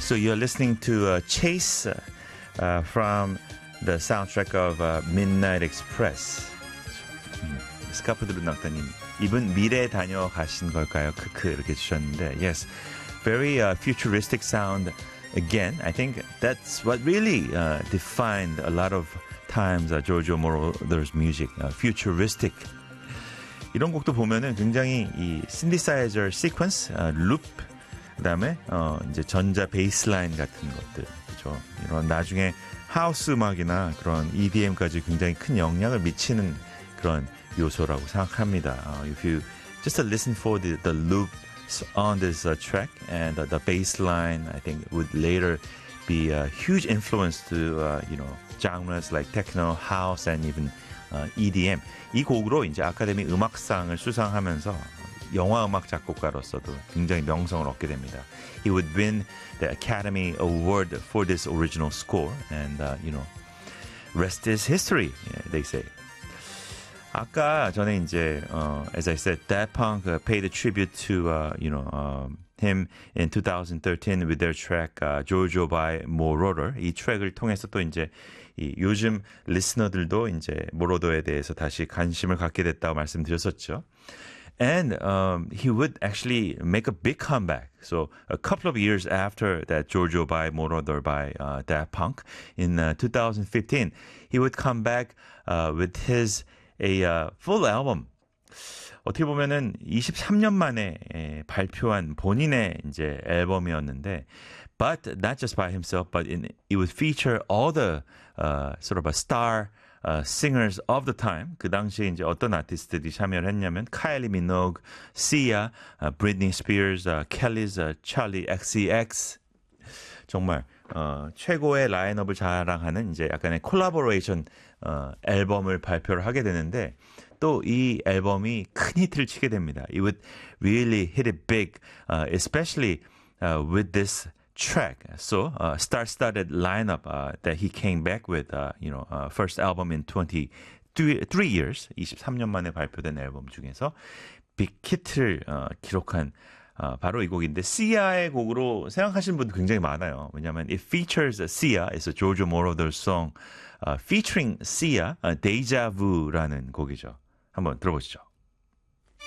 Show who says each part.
Speaker 1: So you're listening to Chase from the soundtrack of Midnight Express. 스카프 들은 났더니 이분 미래에 다녀가신 걸까요? 크크 이렇게 주셨는데 yes, very futuristic sound. Again, I think that's what really defined a lot of times Giorgio Moroder's music, futuristic. 이런 곡도 보면은 굉장히 이 synthesizer sequence, loop, 그다음에 이제 전자 베이스라인 같은 것들, 그렇죠? 이런 나중에 하우스 음악이나 그런 EDM까지 굉장히 큰 영향을 미치는 그런 요소라고 생각합니다. If you just listen for the loops on this track and the bass line, I think would later be a huge influence to genres like techno, house, and even EDM. 이 곡으로 이제 아카데미 음악상을 수상하면서 영화 음악 작곡가로서도 굉장히 명성을 얻게 됩니다. He would win the Academy Award for this original score, and rest is history, they say. 아까 전에 이제 as I said, Daft Punk paid a tribute to him in 2013 with their track Giorgio by Moroder. 이 트랙을 통해서 또 이제 요즘 리스너들도 이제 모로더에 대해서 다시 관심을 갖게 됐다고 말씀드렸었죠. And he would actually make a big comeback. So a couple of years after that Giorgio by Moroder by Daft Punk, in 2015, he would come back with his a full album. 어떻게 보면은 23년 만에 발표한 본인의 이제 앨범이었는데, but not just by himself, but it would feature all the sort of a star singers of the time. 그 당시에 이제 어떤 아티스트들이 참여를 했냐면 카일리 미노그, 시아, 브리트니 스피어스, 켈리's 찰리 XCX. 정말 최고의 라인업을 자랑하는 이제 약간의 콜라보레이션 앨범을 발표를 하게 되는데, 또 이 앨범이 큰 히트를 치게 됩니다. It would really hit it big, especially with this track. So star-studded lineup that he came back with, first album in 23 years, 23년 만에 발표된 앨범 중에서 빅 히트를 기록한 바로 이 곡인데, 시아의 곡으로 생각하시는 분들 굉장히 많아요. 왜냐하면 it features Sia, it's a Giorgio Moroder song featuring Sia, Deja Vu라는 곡이죠. 한번 들어보시죠.